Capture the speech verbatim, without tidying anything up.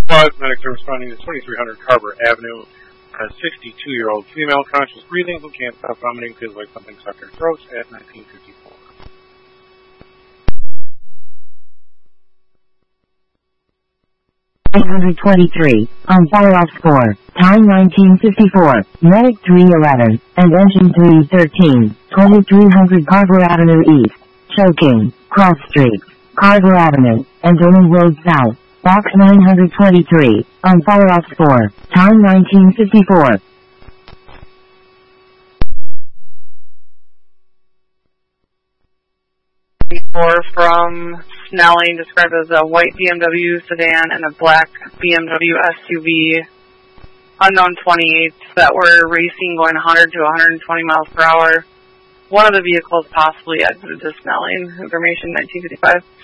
But medics are responding to twenty-three hundred Carver Avenue. A sixty-two-year-old female, conscious breathing, who can't stop vomiting, feels like something stuck her throat at nineteen fifty-four. eight hundred twenty-three, on follow-up score, time nineteen fifty-four, medic three eleven, and engine three thirteen, twenty-three hundred Carver Avenue East, choking, cross street, Carver Avenue, and Durham Road South, box nine hundred twenty-three, on follow-up score, time nineteen fifty-four. Four from Snelling, described as a white B M W sedan and a black B M W S U V, unknown twenty-eights that were racing going one hundred to one hundred twenty miles per hour. One of the vehicles possibly exited to Snelling. Information nineteen fifty-five.